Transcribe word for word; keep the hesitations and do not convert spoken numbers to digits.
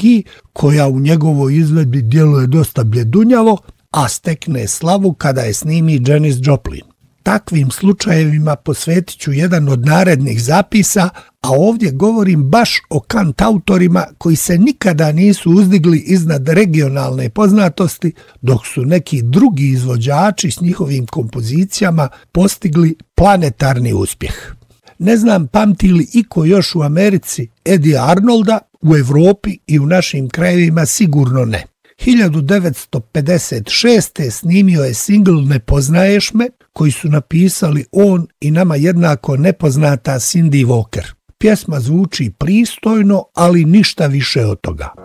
regiji, koja u njegovoj izvedbi djeluje dosta bljedunjavo, a stekne slavu kada je snimi Janis Joplin. Takvim slučajevima posvetit ću jedan od narednih zapisa, a ovdje govorim baš o kantautorima koji se nikada nisu uzdigli iznad regionalne poznatosti, dok su neki drugi izvođači s njihovim kompozicijama postigli planetarni uspjeh. Ne znam pamti li iko još u Americi Eddie Arnolda, u Evropi i u našim krajevima sigurno ne. hiljadu devetsto pedeset šeste. snimio je singl Ne poznaješ me, koji su napisali on i nama jednako nepoznata Cindy Walker. Pjesma zvuči pristojno, ali ništa više od toga.